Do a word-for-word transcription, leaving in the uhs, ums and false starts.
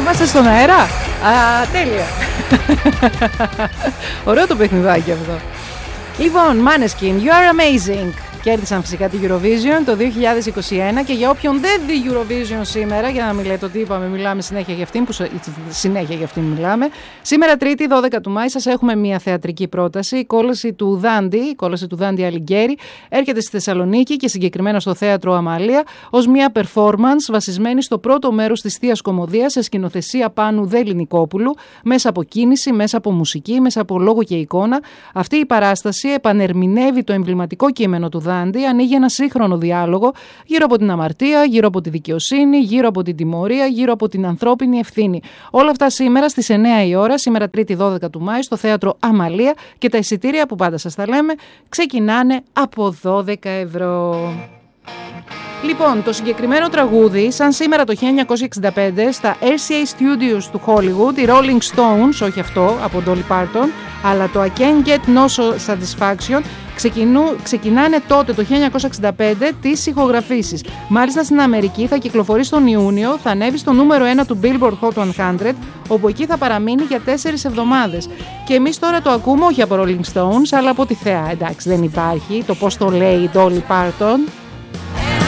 Είμαστε στον αέρα. Α, τέλεια. Ωραίο το παιχνιδάκι αυτό. Λοιπόν, Måneskin, You Are Amazing. Κέρδισαν φυσικά τη Eurovision το δύο χιλιάδες είκοσι ένα και για όποιον δεν δει Eurovision σήμερα, για να μην λέτε ότι είπαμε, μιλάμε συνέχεια για αυτήν, που συνέχεια για αυτήν μιλάμε. Σήμερα Τρίτη, δώδεκα του Μάη, σας έχουμε μια θεατρική πρόταση. Η κόλαση του Δάντη, η κόλαση του Δάντη Αλιγκέρι, έρχεται στη Θεσσαλονίκη και συγκεκριμένα στο θέατρο Αμαλία ως μια performance βασισμένη στο πρώτο μέρος της Θείας Κωμωδίας σε σκηνοθεσία Πάνου Δε Λινικόπουλου, μέσα από κίνηση, μέσα από μουσική, μέσα από λόγο και εικόνα. Αυτή η παράσταση επανερμηνεύει το εμβληματικό κείμενο του Δάντη. Ανοίγει ένα σύγχρονο διάλογο γύρω από την αμαρτία, γύρω από τη δικαιοσύνη, γύρω από την τιμωρία, γύρω από την ανθρώπινη ευθύνη. Όλα αυτά σήμερα στις εννιά η ώρα, σήμερα Τρίτη δώδεκα του Μάη, στο θέατρο Αμαλία, και τα εισιτήρια που πάντα σας τα λέμε ξεκινάνε από δώδεκα ευρώ. Λοιπόν, το συγκεκριμένο τραγούδι, σαν σήμερα το χίλια εννιακόσια εξήντα πέντε, στα R C A Studios του Hollywood, οι Rolling Stones, όχι αυτό, από Dolly Parton, αλλά το I Can't Get No Satisfaction, ξεκινού, ξεκινάνε τότε το χίλια εννιακόσια εξήντα πέντε τις ηχογραφήσεις. Μάλιστα στην Αμερική θα κυκλοφορήσει τον Ιούνιο, θα ανέβει στο νούμερο ένα του Billboard Hot εκατό, όπου εκεί θα παραμείνει για τέσσερις εβδομάδες. Και εμείς τώρα το ακούμε όχι από Rolling Stones, αλλά από τη Θεά. Εντάξει, δεν υπάρχει το πώς το λέει η Dolly Parton.